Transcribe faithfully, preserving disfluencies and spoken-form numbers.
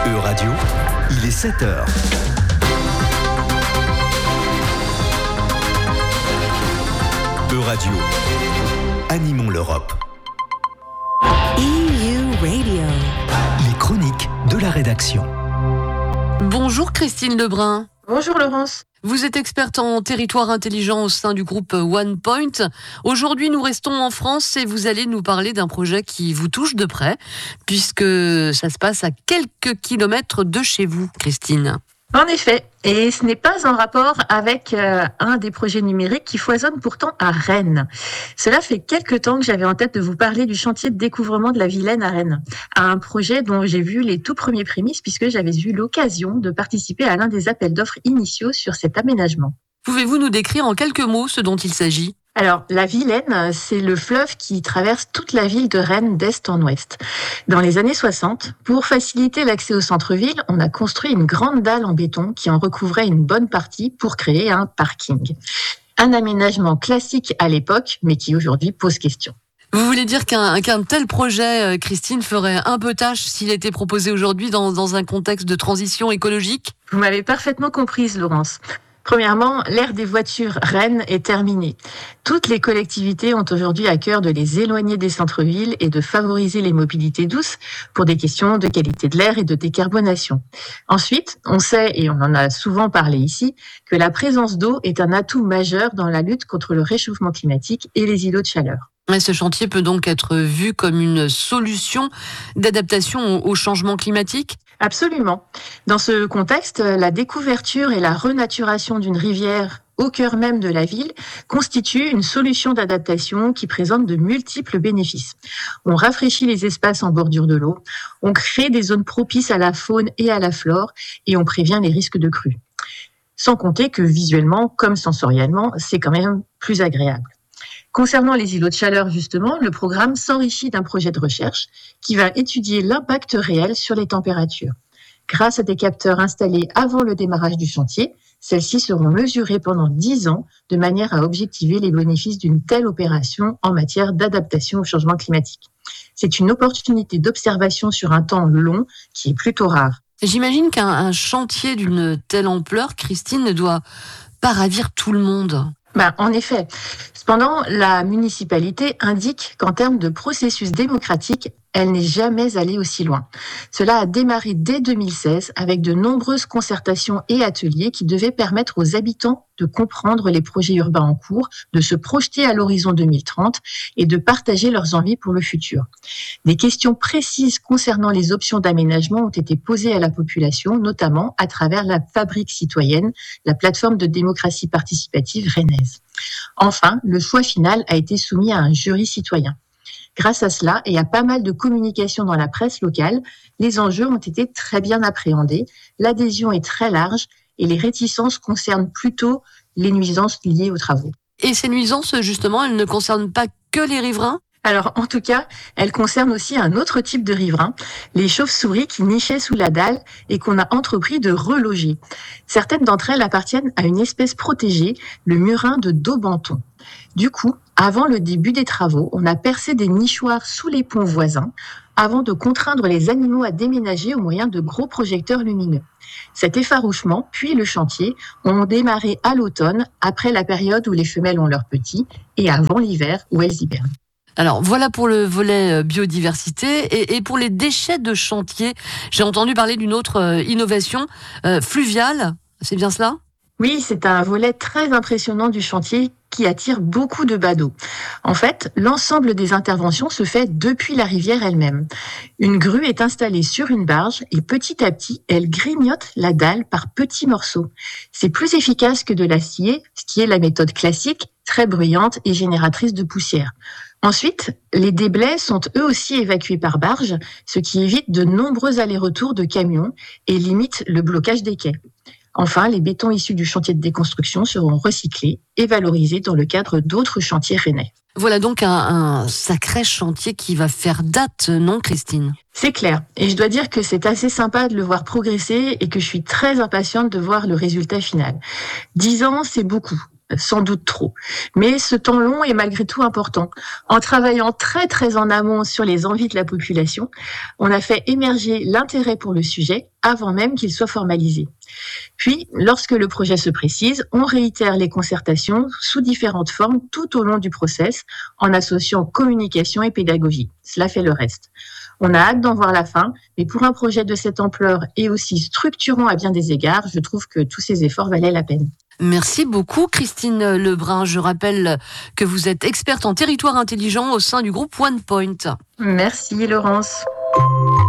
E-Radio, il est sept heures. E-Radio, animons l'Europe. E U Radio. Les chroniques de la rédaction. Bonjour Christine Lebrun. Bonjour Laurence. Vous êtes experte en territoire intelligent au sein du groupe OnePoint. Aujourd'hui, nous restons en France et vous allez nous parler d'un projet qui vous touche de près, puisque ça se passe à quelques kilomètres de chez vous, Christine. En effet, et ce n'est pas en rapport avec euh, un des projets numériques qui foisonne pourtant à Rennes. Cela fait quelques temps que j'avais en tête de vous parler du chantier de découvrement de la Vilaine à Rennes, un projet dont j'ai vu les tout premiers prémices puisque j'avais eu l'occasion de participer à l'un des appels d'offres initiaux sur cet aménagement. Pouvez-vous nous décrire en quelques mots ce dont il s'agit ? Alors, la Vilaine, c'est le fleuve qui traverse toute la ville de Rennes d'est en ouest. Dans les années soixante, pour faciliter l'accès au centre-ville, on a construit une grande dalle en béton qui en recouvrait une bonne partie pour créer un parking. Un aménagement classique à l'époque, mais qui aujourd'hui pose question. Vous voulez dire qu'un, qu'un tel projet, Christine, ferait un peu tâche s'il était proposé aujourd'hui dans, dans un contexte de transition écologique ? Vous m'avez parfaitement comprise, Laurence. Premièrement, l'ère des voitures Rennes est terminée. Toutes les collectivités ont aujourd'hui à cœur de les éloigner des centres-villes et de favoriser les mobilités douces pour des questions de qualité de l'air et de décarbonation. Ensuite, on sait, et on en a souvent parlé ici, que la présence d'eau est un atout majeur dans la lutte contre le réchauffement climatique et les îlots de chaleur. Ce chantier peut donc être vu comme une solution d'adaptation au changement climatique ? Absolument. Dans ce contexte, la découverture et la renaturation d'une rivière au cœur même de la ville constituent une solution d'adaptation qui présente de multiples bénéfices. On rafraîchit les espaces en bordure de l'eau, on crée des zones propices à la faune et à la flore et on prévient les risques de crues. Sans compter que visuellement comme sensoriellement, c'est quand même plus agréable. Concernant les îlots de chaleur, justement, le programme s'enrichit d'un projet de recherche qui va étudier l'impact réel sur les températures. Grâce à des capteurs installés avant le démarrage du chantier, celles-ci seront mesurées pendant dix ans de manière à objectiver les bénéfices d'une telle opération en matière d'adaptation au changement climatique. C'est une opportunité d'observation sur un temps long qui est plutôt rare. J'imagine qu'un un chantier d'une telle ampleur, Christine, ne doit pas ravir tout le monde. Ben, en effet. Cependant, la municipalité indique qu'en termes de processus démocratique, elle n'est jamais allée aussi loin. Cela a démarré dès deux mille seize avec de nombreuses concertations et ateliers qui devaient permettre aux habitants de comprendre les projets urbains en cours, de se projeter à l'horizon deux mille trente et de partager leurs envies pour le futur. Des questions précises concernant les options d'aménagement ont été posées à la population, notamment à travers la Fabrique citoyenne, la plateforme de démocratie participative rennaise. Enfin, le choix final a été soumis à un jury citoyen. Grâce à cela et à pas mal de communication dans la presse locale, les enjeux ont été très bien appréhendés, l'adhésion est très large et les réticences concernent plutôt les nuisances liées aux travaux. Et ces nuisances, justement, elles ne concernent pas que les riverains ? Alors, en tout cas, elles concernent aussi un autre type de riverains, les chauves-souris qui nichaient sous la dalle et qu'on a entrepris de reloger. Certaines d'entre elles appartiennent à une espèce protégée, le murin de Daubenton. Du coup, avant le début des travaux, on a percé des nichoirs sous les ponts voisins avant de contraindre les animaux à déménager au moyen de gros projecteurs lumineux. Cet effarouchement, puis le chantier, ont démarré à l'automne, après la période où les femelles ont leurs petits, et avant l'hiver où elles hibernent. Alors voilà pour le volet biodiversité et, et pour les déchets de chantier, j'ai entendu parler d'une autre innovation euh, fluviale, c'est bien cela ? Oui, c'est un volet très impressionnant du chantier qui attire beaucoup de badauds. En fait, l'ensemble des interventions se fait depuis la rivière elle-même. Une grue est installée sur une barge et petit à petit, elle grignote la dalle par petits morceaux. C'est plus efficace que de la scier, ce qui est la méthode classique, très bruyante et génératrice de poussière. Ensuite, les déblais sont eux aussi évacués par barge, ce qui évite de nombreux allers-retours de camions et limite le blocage des quais. Enfin, les bétons issus du chantier de déconstruction seront recyclés et valorisés dans le cadre d'autres chantiers rennais. Voilà donc un, un sacré chantier qui va faire date, non Christine ? C'est clair. Et je dois dire que c'est assez sympa de le voir progresser et que je suis très impatiente de voir le résultat final. Dix ans, c'est beaucoup. sans doute trop. Mais ce temps long est malgré tout important. En travaillant très très en amont sur les envies de la population, on a fait émerger l'intérêt pour le sujet avant même qu'il soit formalisé. Puis, lorsque le projet se précise, on réitère les concertations sous différentes formes tout au long du process, en associant communication et pédagogie. Cela fait le reste. On a hâte d'en voir la fin, mais pour un projet de cette ampleur et aussi structurant à bien des égards, je trouve que tous ces efforts valaient la peine. Merci beaucoup Christine Lebrun. Je rappelle que vous êtes experte en territoire intelligent au sein du groupe OnePoint. Merci Laurence.